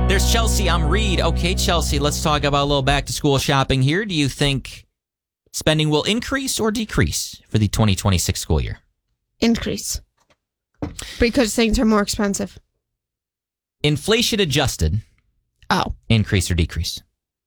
There's Chelsea. I'm Reed. Okay, Chelsea, let's talk about a little back-to-school shopping here. Do you think spending will increase or decrease for the 2026 school year? Increase. Because things are more expensive. Inflation adjusted. Oh. Increase or decrease?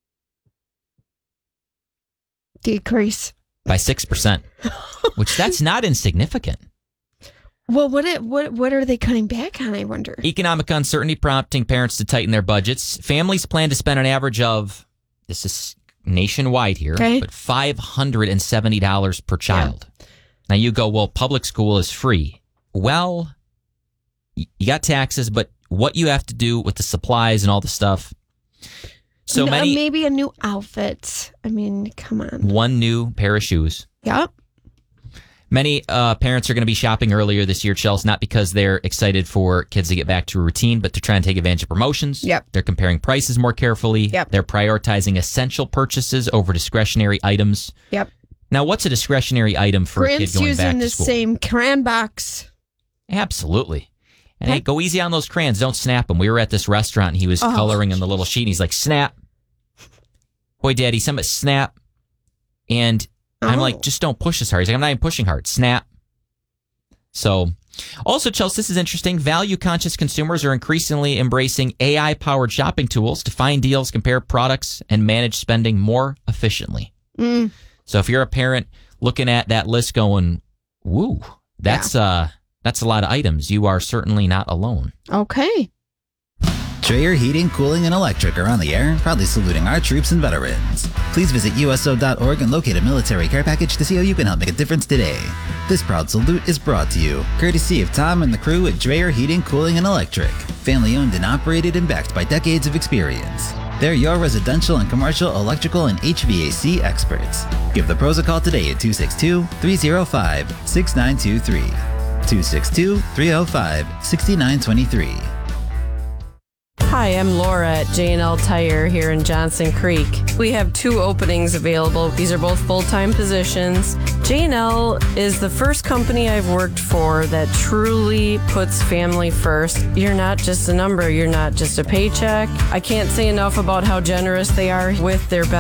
Decrease. By 6%, which that's not insignificant. Well, what are they cutting back on, I wonder? Economic uncertainty prompting parents to tighten their budgets. Families plan to spend an average of, this is nationwide here, but $570 per child. Yeah. Now you go, well, public school is free. Well, you got taxes, but what you have to do with the supplies and all the stuff. So maybe a new outfit. I mean, come on. One new pair of shoes. Yep. Many parents are going to be shopping earlier this year, Chelsea, not because they're excited for kids to get back to a routine, but they're trying to take advantage of promotions. Yep. They're comparing prices more carefully. Yep. They're prioritizing essential purchases over discretionary items. Yep. Now, what's a discretionary item for a kid going back to school? Using the same crayon box. Absolutely. And hey, go easy on those crayons. Don't snap them. We were at this restaurant and he was coloring in the little sheet. And he's like, snap. Boy, Daddy, somebody snap. And I'm like, just don't push as hard. He's like, I'm not even pushing hard. Snap. So, also, Chelsea, this is interesting. Value-conscious consumers are increasingly embracing AI-powered shopping tools to find deals, compare products, and manage spending more efficiently. So if you're a parent looking at that list going, woo, that's a lot of items, you are certainly not alone. Okay. Dreher Heating, Cooling, and Electric are on the air, proudly saluting our troops and veterans. Please visit USO.org and locate a military care package to see how you can help make a difference today. This proud salute is brought to you, courtesy of Tom and the crew at Dreher Heating, Cooling, and Electric. Family owned and operated and backed by decades of experience. They're your residential and commercial electrical and HVAC experts. Give the pros a call today at 262-305-6923. 262-305-6923. Hi, I'm Laura at J&L Tire here in Johnson Creek. We have 2 openings available. These are both full-time positions. J&L is the first company I've worked for that truly puts family first. You're not just a number. You're not just a paycheck. I can't say enough about how generous they are with their benefits.